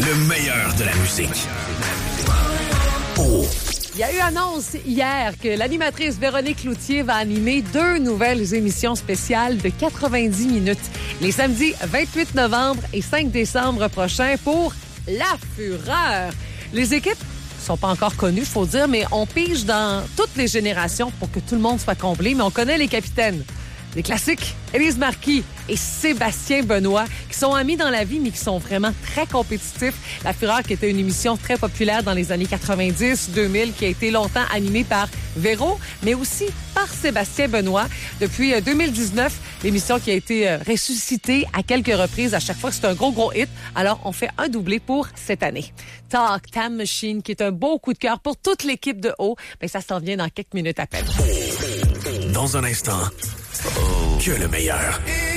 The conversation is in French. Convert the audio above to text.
Le meilleur de la musique. Oh. Il y a eu annonce hier que l'animatrice Véronique Cloutier va animer 2 nouvelles émissions spéciales de 90 minutes. Les samedis 28 novembre et 5 décembre prochains pour La Fureur. Les équipes sont pas encore connues, faut dire, mais on pige dans toutes les générations pour que tout le monde soit comblé. Mais on connaît les capitaines. Des classiques, Élise Marquis et Sébastien Benoît, qui sont amis dans la vie, mais qui sont vraiment très compétitifs. La Fureur, qui était une émission très populaire dans les années 90-2000, qui a été longtemps animée par Véro, mais aussi par Sébastien Benoît. Depuis 2019, l'émission qui a été ressuscitée à quelques reprises. À chaque fois, c'est un gros hit. Alors, on fait un doublé pour cette année. Talk Time Machine, qui est un beau coup de cœur pour toute l'équipe de haut. Mais ça s'en vient dans quelques minutes à peine. Dans un instant, que le meilleur.